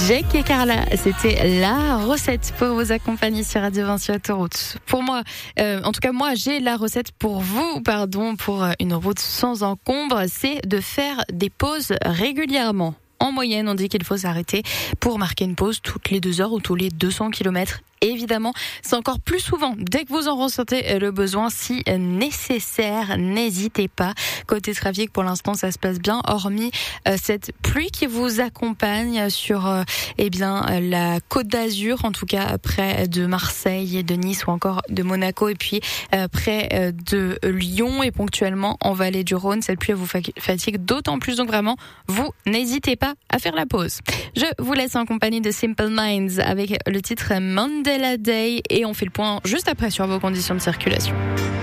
Jake et Carla, c'était la recette pour vous accompagner sur Radio 20 sur Autoroute. Pour moi, en tout cas moi, j'ai la recette pour vous, pour une route sans encombre, c'est de faire des pauses régulièrement. En moyenne, on dit qu'il faut s'arrêter pour marquer une pause toutes les 2 heures ou tous les 200 km. Évidemment, c'est encore plus souvent. Dès que vous en ressentez le besoin, si nécessaire, n'hésitez pas. Côté trafic, pour l'instant, ça se passe bien, hormis cette pluie qui vous accompagne sur la Côte d'Azur, en tout cas près de Marseille et de Nice ou encore de Monaco, et puis près de Lyon et ponctuellement en vallée du Rhône. Cette pluie vous fatigue d'autant plus, donc vraiment, vous n'hésitez pas à faire la pause. Je vous laisse en compagnie de Simple Minds avec le titre Mandela Day et on fait le point juste après sur vos conditions de circulation.